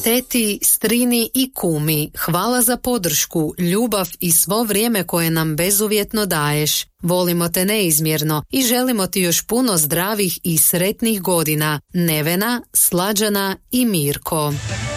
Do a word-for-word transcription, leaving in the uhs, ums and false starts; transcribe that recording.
Teti, strini i kumi, hvala za podršku, ljubav i svo vrijeme koje nam bezuvjetno daješ. Volimo te neizmjerno i želimo ti još puno zdravih i sretnih godina. Nevena, Slađana i Mirko.